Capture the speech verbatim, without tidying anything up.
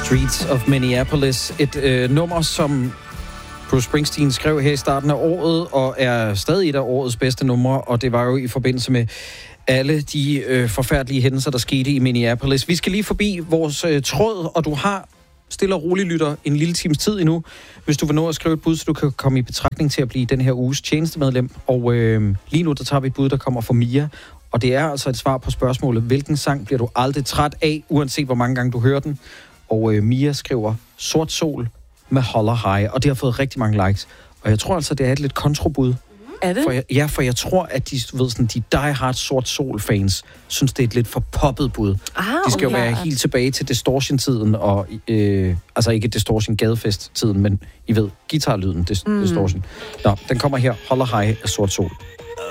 Streets of Minneapolis. Et øh, nummer, som Bruce Springsteen skrev her i starten af året, og er stadig et af årets bedste numre, og det var jo i forbindelse med alle de øh, forfærdelige hændelser, der skete i Minneapolis. Vi skal lige forbi vores øh, tråd, og du har stille og roligt lytter en lille times tid endnu, hvis du vil nå at skrive et bud, så du kan komme i betragtning til at blive den her uges tjenestemedlem. Og øh, lige nu, der tager vi et bud, der kommer fra Mia, og det er altså et svar på spørgsmålet, hvilken sang bliver du aldrig træt af, uanset hvor mange gange du hører den. Og øh, Mia skriver Sort Sol med Holler High, og det har fået rigtig mange likes. Og jeg tror altså, det er et lidt kontrobud. Er det? For jeg, ja, for jeg tror, at de, ved sådan, de die-hard Sort Sol-fans synes, det er et lidt for poppet bud. Ah, de skal jo okay. være helt tilbage til Distortion-tiden, og, øh, altså ikke Distortion-gadefest-tiden, men I ved, guitarlyden, dis- mm. Distortion. Nå, den kommer her, Holler High af Sort Sol.